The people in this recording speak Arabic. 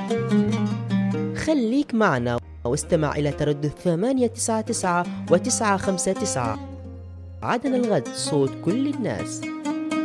خليك معنا واستمع إلى تردد 899 و959. عدن الغد، صوت كل الناس.